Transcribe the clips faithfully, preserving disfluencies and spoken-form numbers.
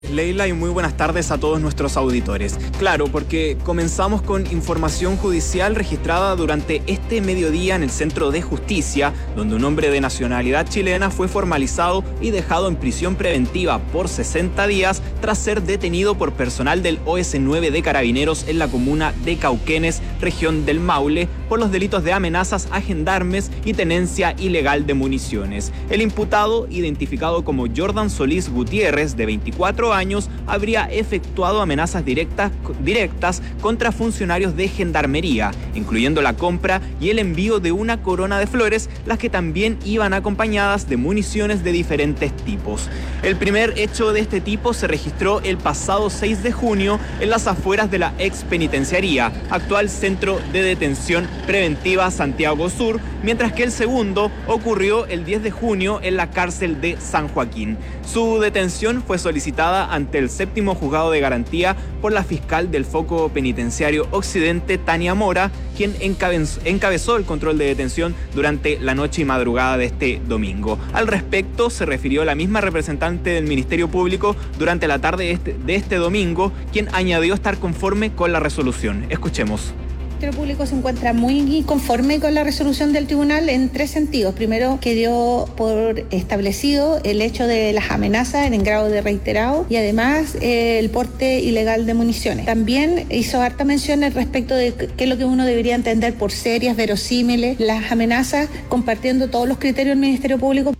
Leila, y muy buenas tardes a todos nuestros auditores. Claro, porque comenzamos con información judicial registrada durante este mediodía en el Centro de Justicia, donde un hombre de nacionalidad chilena fue formalizado y dejado en prisión preventiva por sesenta días tras ser detenido por personal del O S nueve de Carabineros en la comuna de Cauquenes, región del Maule, por los delitos de amenazas a gendarmes y tenencia ilegal de municiones. El imputado, identificado como Jordan Solís Gutiérrez, de veinticuatro años, habría efectuado amenazas directas, directas contra funcionarios de gendarmería, incluyendo la compra y el envío de una corona de flores, las que también iban acompañadas de municiones de diferentes tipos. El primer hecho de este tipo se registró el pasado seis de junio en las afueras de la ex penitenciaría, actual Centro de Detención Preventiva Santiago Sur, mientras que el segundo ocurrió el diez de junio en la cárcel de San Joaquín. Su detención fue solicitada ante el séptimo juzgado de garantía por la fiscal del Foco Penitenciario Occidente, Tania Mora, quien encabezó el control de detención durante la noche y madrugada de este domingo. Al respecto, se refirió la misma representante del Ministerio Público durante la tarde de este, de este domingo, quien añadió estar conforme con la resolución. Escuchemos. El Ministerio Público se encuentra muy conforme con la resolución del tribunal en tres sentidos. Primero, que dio por establecido el hecho de las amenazas en grado de reiterado y además eh, el porte ilegal de municiones. También hizo harta mención al respecto de qué es lo que uno debería entender por serias, verosímiles, las amenazas, compartiendo todos los criterios del Ministerio Público.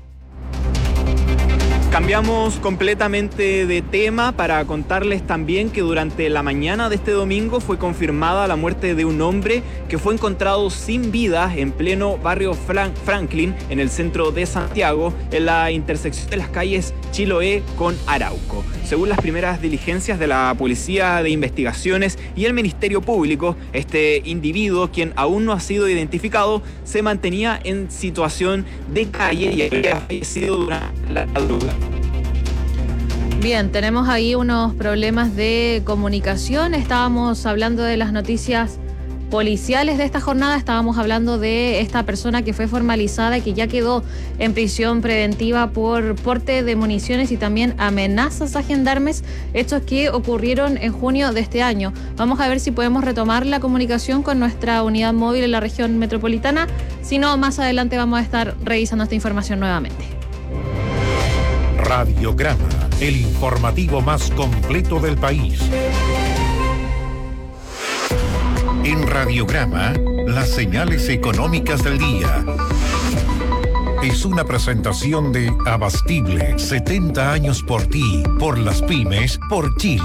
Cambiamos completamente de tema para contarles también que durante la mañana de este domingo fue confirmada la muerte de un hombre que fue encontrado sin vida en pleno barrio Franklin, en el centro de Santiago, en la intersección de las calles Chiloé con Arauco. Según las primeras diligencias de la Policía de Investigaciones y el Ministerio Público, este individuo, quien aún no ha sido identificado, se mantenía en situación de calle y había fallecido durante la madrugada. Bien, tenemos ahí unos problemas de comunicación. Estábamos hablando de las noticias policiales de esta jornada, estábamos hablando de esta persona que fue formalizada y que ya quedó en prisión preventiva por porte de municiones y también amenazas a gendarmes, hechos que ocurrieron en junio de este año. Vamos a ver si podemos retomar la comunicación con nuestra unidad móvil en la región metropolitana, si no, más adelante vamos a estar revisando esta información nuevamente. Radiograma, el informativo más completo del país. En Radiograma, las señales económicas del día. Es una presentación de Abastible, setenta años por ti, por las pymes, por Chile.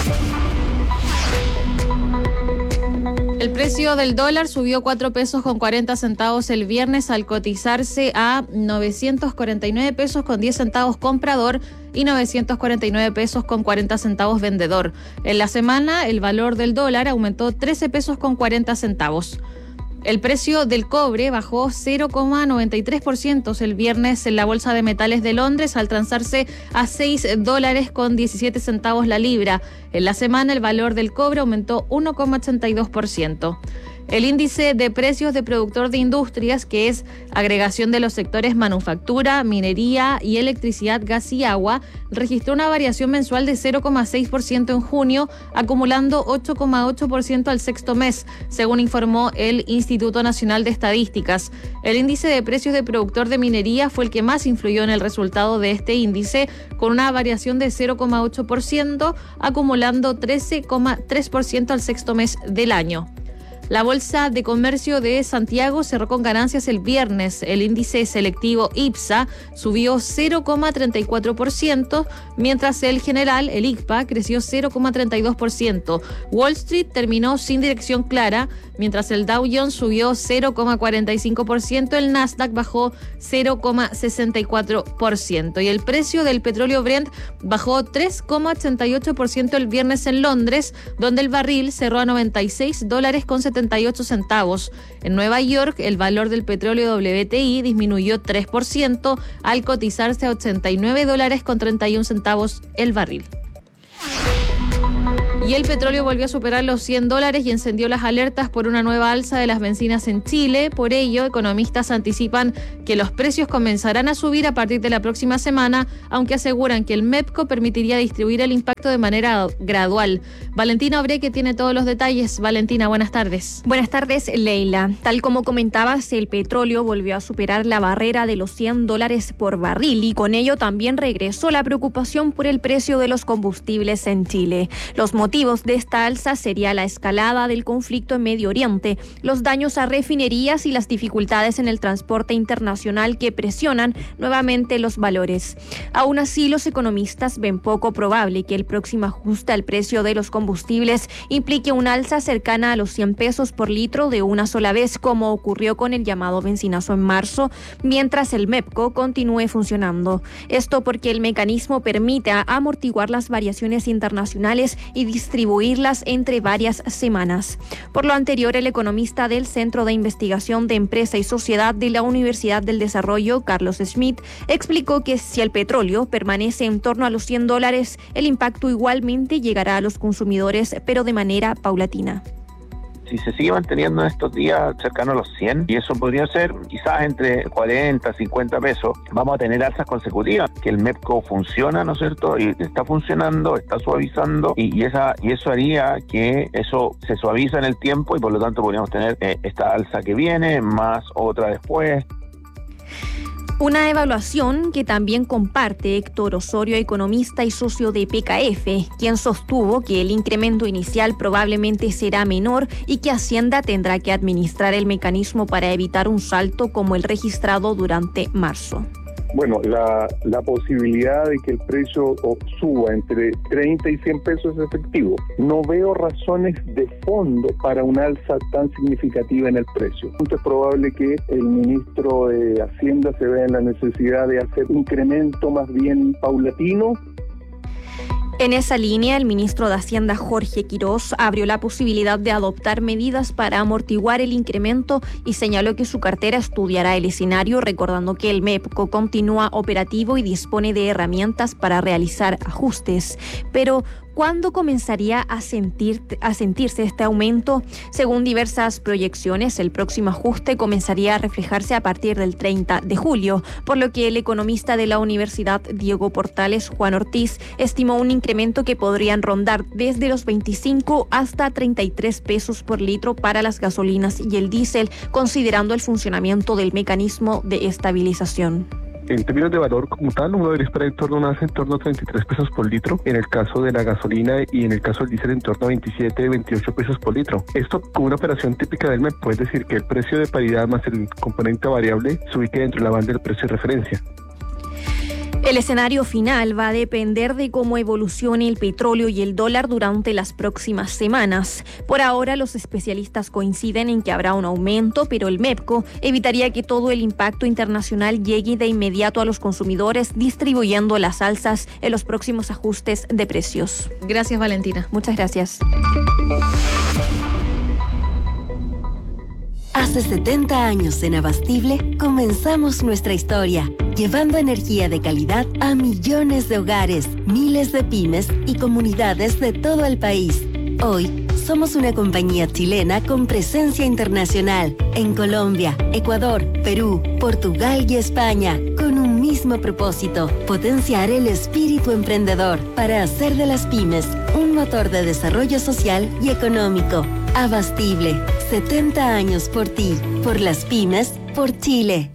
El precio del dólar subió cuatro pesos con cuarenta centavos el viernes al cotizarse a novecientos cuarenta y nueve pesos con diez centavos comprador y novecientos cuarenta y nueve pesos con cuarenta centavos vendedor. En la semana, el valor del dólar aumentó trece pesos con cuarenta centavos. El precio del cobre bajó cero coma noventa y tres por ciento el viernes en la Bolsa de Metales de Londres al transarse a seis dólares con diecisiete centavos la libra. En la semana el valor del cobre aumentó uno coma ochenta y dos por ciento. El índice de precios de productor de industrias, que es agregación de los sectores manufactura, minería y electricidad, gas y agua, registró una variación mensual de cero coma seis por ciento en junio, acumulando ocho coma ocho por ciento al sexto mes, según informó el Instituto Nacional de Estadísticas. El índice de precios de productor de minería fue el que más influyó en el resultado de este índice, con una variación de cero coma ocho por ciento, acumulando trece coma tres por ciento al sexto mes del año. La Bolsa de Comercio de Santiago cerró con ganancias el viernes. El índice selectivo IPSA subió cero coma treinta y cuatro por ciento, mientras el general, el I C P A, creció cero coma treinta y dos por ciento. Wall Street terminó sin dirección clara, mientras el Dow Jones subió cero coma cuarenta y cinco por ciento, el Nasdaq bajó cero coma sesenta y cuatro por ciento y el precio del petróleo Brent bajó tres coma ochenta y ocho por ciento el viernes en Londres, donde el barril cerró a noventa y seis dólares con setenta y ocho centavos. En Nueva York, el valor del petróleo W T I disminuyó tres por ciento al cotizarse a ochenta y nueve dólares con treinta y un centavos el barril. Y el petróleo volvió a superar los cien dólares y encendió las alertas por una nueva alza de las bencinas en Chile. Por ello, economistas anticipan que los precios comenzarán a subir a partir de la próxima semana, aunque aseguran que el MEPCO permitiría distribuir el impacto de manera gradual. Valentina Obreque tiene todos los detalles. Valentina, buenas tardes. Buenas tardes, Leila. Tal como comentabas, el petróleo volvió a superar la barrera de los cien dólares por barril y con ello también regresó la preocupación por el precio de los combustibles en Chile. Los motivos de esta alza sería la escalada del conflicto en Medio Oriente, los daños a refinerías y las dificultades en el transporte internacional que presionan nuevamente los valores. Aún así, los economistas ven poco probable que el próximo ajuste al precio de los combustibles implique una alza cercana a los cien pesos por litro de una sola vez, como ocurrió con el llamado bencinazo en marzo, mientras el MEPCO continúe funcionando. Esto porque el mecanismo permite amortiguar las variaciones internacionales y distribuirlas entre varias semanas. Por lo anterior, el economista del Centro de Investigación de Empresa y Sociedad de la Universidad del Desarrollo, Carlos Schmidt, explicó que si el petróleo permanece en torno a los cien dólares, el impacto igualmente llegará a los consumidores, pero de manera paulatina. Si se sigue manteniendo en estos días cercano a los cien, y eso podría ser quizás entre cuarenta, cincuenta pesos, vamos a tener alzas consecutivas, que el MEPCO funciona, ¿no es cierto? Y está funcionando, está suavizando, y, y, esa, y eso haría que eso se suaviza en el tiempo y por lo tanto podríamos tener eh, esta alza que viene, más otra después. Una evaluación que también comparte Héctor Osorio, economista y socio de P K F, quien sostuvo que el incremento inicial probablemente será menor y que Hacienda tendrá que administrar el mecanismo para evitar un salto como el registrado durante marzo. Bueno, la, la posibilidad de que el precio suba entre treinta y cien pesos es efectivo. No veo razones de fondo para una alza tan significativa en el precio. Es probable que el ministro de Hacienda se vea en la necesidad de hacer un incremento más bien paulatino. En esa línea, el ministro de Hacienda, Jorge Quirós, abrió la posibilidad de adoptar medidas para amortiguar el incremento y señaló que su cartera estudiará el escenario, recordando que el MEPCO continúa operativo y dispone de herramientas para realizar ajustes. Pero ¿cuándo comenzaría a, sentir, a sentirse este aumento? Según diversas proyecciones, el próximo ajuste comenzaría a reflejarse a partir del treinta de julio, por lo que el economista de la Universidad Diego Portales, Juan Ortiz, estimó un incremento que podrían rondar desde los veinticinco hasta treinta y tres pesos por litro para las gasolinas y el diésel, considerando el funcionamiento del mecanismo de estabilización. En términos de valor como tal, uno debería esperar en torno a unas en torno a treinta y tres pesos por litro, en el caso de la gasolina y en el caso del diésel en torno a veintisiete, veintiocho pesos por litro. Esto con una operación típica del MEP, puede decir que el precio de paridad más el componente variable se ubique dentro de la banda del precio de referencia. El escenario final va a depender de cómo evolucione el petróleo y el dólar durante las próximas semanas. Por ahora, los especialistas coinciden en que habrá un aumento, pero el MEPCO evitaría que todo el impacto internacional llegue de inmediato a los consumidores, distribuyendo las alzas en los próximos ajustes de precios. Gracias, Valentina. Muchas gracias. Hace setenta años en Abastible comenzamos nuestra historia, llevando energía de calidad a millones de hogares, miles de pymes y comunidades de todo el país. Hoy somos una compañía chilena con presencia internacional en Colombia, Ecuador, Perú, Portugal y España, con un mismo propósito: potenciar el espíritu emprendedor para hacer de las pymes un motor de desarrollo social y económico. Abastible, setenta años por ti, por las pymes, por Chile.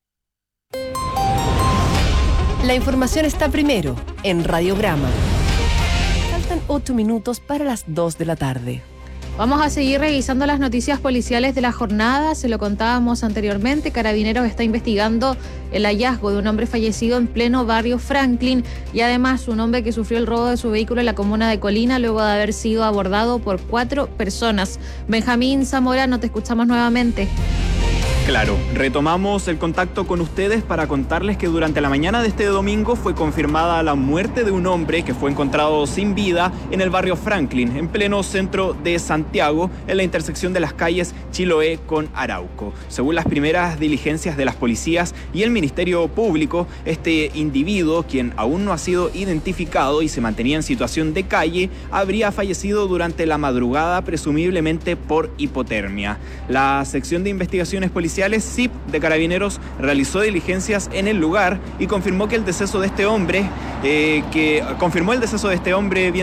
La información está primero en Radiograma. Faltan ocho minutos para las dos de la tarde. Vamos a seguir revisando las noticias policiales de la jornada. Se lo contábamos anteriormente, Carabineros está investigando el hallazgo de un hombre fallecido en pleno barrio Franklin y además un hombre que sufrió el robo de su vehículo en la comuna de Colina luego de haber sido abordado por cuatro personas. Benjamín Zamorano, te escuchamos nuevamente. Claro, retomamos el contacto con ustedes para contarles que durante la mañana de este domingo fue confirmada la muerte de un hombre que fue encontrado sin vida en el barrio Franklin, en pleno centro de Santiago, en la intersección de las calles Chiloé con Arauco. Según las primeras diligencias de las policías y el Ministerio Público, este individuo, quien aún no ha sido identificado y se mantenía en situación de calle, habría fallecido durante la madrugada, presumiblemente por hipotermia. La sección de investigaciones policiales S I P de Carabineros realizó diligencias en el lugar y confirmó que el deceso de este hombre, eh, que confirmó el deceso de este hombre bien